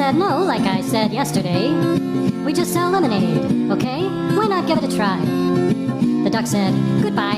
said, no, like I said yesterday, we just sell lemonade, okay? Why not give it a try? The duck said, goodbye.